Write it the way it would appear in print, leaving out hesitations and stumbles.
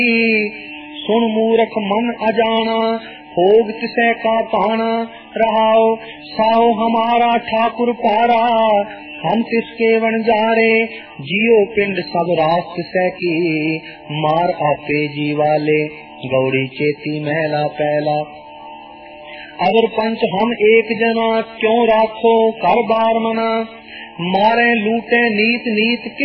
सुन मूर्ख मन अजाना, भोग तिसै का पाना। रहाओ साओ हमारा ठाकुर पारा, हम तिसके वनजारे। जियो पिंड सब रास तिसै की, मार आपे जीवाले। गौड़ी चेती महला पहला। अगर पंच हम एक जना, क्यों राखो कर बार मना। मारे लूटे नीत नीत